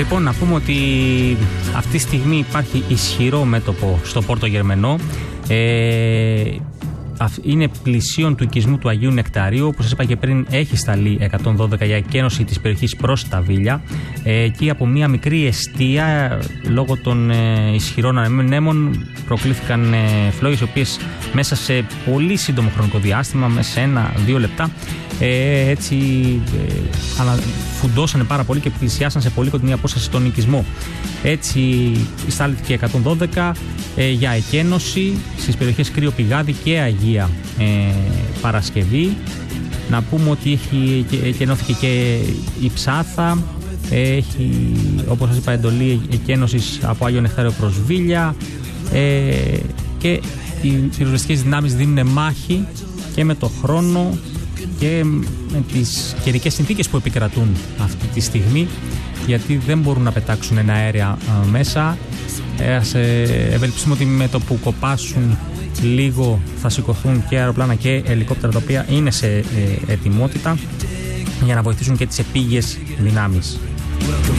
Λοιπόν, να πούμε ότι αυτή τη στιγμή υπάρχει ισχυρό μέτωπο στο Πόρτο Γερμενό. Είναι πλησίον του οικισμού του Αγίου Νεκταρίου. Όπως σας είπα και πριν, έχει σταλεί 112 για εκένωση της περιοχής προς τα Βίλια. Εκεί από μια μικρή εστία, λόγω των ισχυρών ανεμών, προκλήθηκαν φλόγες, οι οποίες μέσα σε πολύ σύντομο χρονικό διάστημα, μέσα σε 1-2 λεπτά, έτσι φουντώσανε πάρα πολύ και πλησιάσαν σε πολύ κοντινή απόσταση στον οικισμό. Έτσι στάλθηκε 112 για εκένωση στις περιοχές Κρύο Πηγάδι και Αγία Παρασκευή. Να πούμε ότι εκενώθηκε και η Ψάθα. Έχει, όπως σας είπα, εντολή εκένωσης από Άγιο Νεκτάριο προς Βίλια, και οι πυροσβεστικές δυνάμεις δίνουν μάχη και με το χρόνο και με τις καιρικές συνθήκες που επικρατούν αυτή τη στιγμή, γιατί δεν μπορούν να πετάξουν ένα αέρια μέσα. Ας ευελπιστούμε ότι με το που κοπάσουν λίγο θα σηκωθούν και αεροπλάνα και ελικόπτερα, τα οποία είναι σε ετοιμότητα για να βοηθήσουν και τις επίγειες δυνάμεις.